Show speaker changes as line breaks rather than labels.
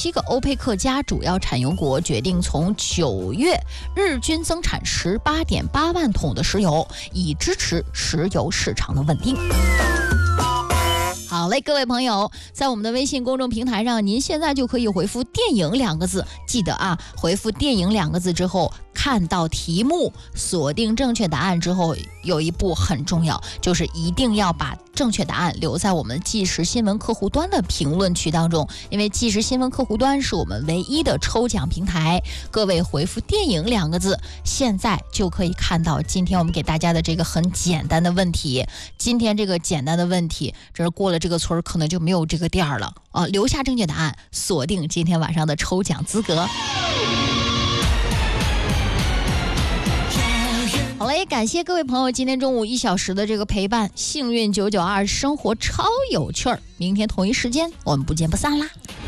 7个欧佩克加主要产油国决定从9月日均增产18.8万桶的石油，以支持石油市场的稳定。好嘞，各位朋友，在我们的微信公众平台上，您现在就可以回复电影2个字，记得啊，回复电影2个字之后，看到题目，锁定正确答案之后，有一步很重要，就是一定要把正确答案留在我们即时新闻客户端的评论区当中，因为即时新闻客户端是我们唯一的抽奖平台。各位回复电影2个字，现在就可以看到今天我们给大家的这个很简单的问题。今天这个简单的问题，这是过了这个村可能就没有这个店了啊！留下正确答案，锁定今天晚上的抽奖资格。好嘞，感谢各位朋友今天中午1小时的这个陪伴，幸运992生活超有趣儿，明天同一时间我们不见不散啦。